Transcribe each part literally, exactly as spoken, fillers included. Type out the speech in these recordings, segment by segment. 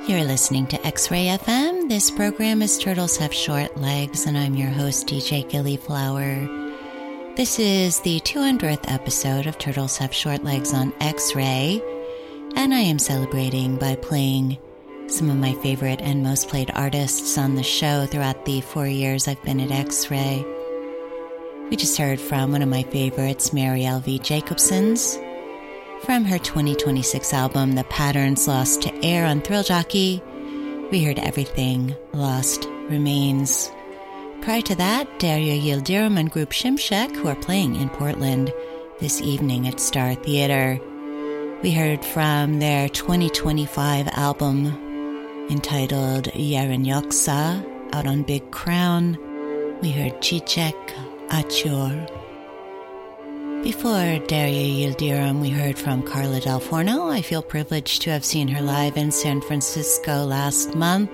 You're listening to X-Ray F M. This program is Turtles Have Short Legs, and I'm your host, D J Gillyflower. This is the two hundredth episode of Turtles Have Short Legs on X-Ray, and I am celebrating by playing some of my favorite and most played artists on the show throughout the four years I've been at X-Ray. We just heard from one of my favorites, Mary L V Jacobson's, from her twenty twenty-six album, The Patterns Lost to Air on Thrill Jockey. We heard Everything Lost Remains. Prior to that, Daria Yildirim and Group Shimshek, who are playing in Portland this evening at Star Theater. We heard from their twenty twenty-five album entitled Yeranyoksa, out on Big Crown. We heard Chichek Achur. Before Daria Yildirim, we heard from Carla Del Forno. I feel privileged to have seen her live in San Francisco last month.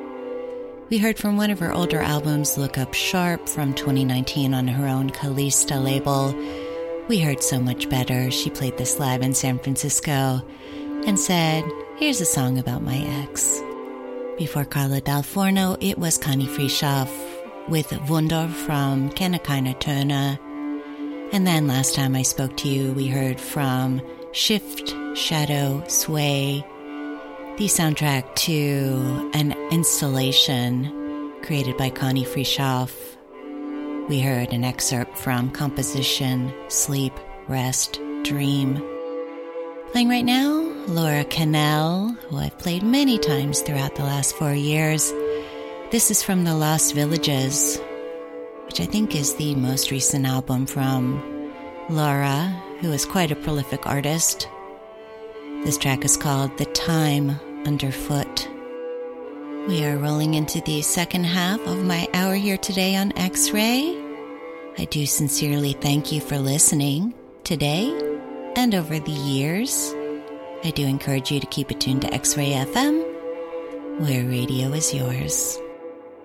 We heard from one of her older albums, Look Up Sharp, from twenty nineteen on her own Calista label. We heard So Much Better. She played this live in San Francisco and said, here's a song about my ex. Before Carla Del Forno, it was Connie Frieshoff with Wunder from Kennekeiner Turner. And then last time I spoke to you, we heard from Shift, Shadow, Sway, the soundtrack to an installation created by Connie Frieshoff. We heard an excerpt from composition Sleep, Rest, Dream. Playing right now, Laura Cannell, who I've played many times throughout the last four years. This is from The Lost Villages, which I think is the most recent album from Laura, who is quite a prolific artist. This track is called The Time Underfoot. We are rolling into the second half of my hour here today on X-Ray. I do sincerely thank you for listening today and over the years. I do encourage you to keep it tuned to X-Ray F M, where radio is yours.